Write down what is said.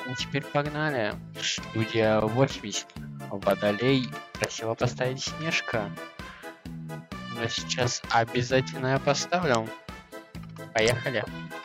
Ну, теперь погнали. Студия 80. Водолей просила поставить Снежка. Но сейчас обязательно я поставлю. Поехали.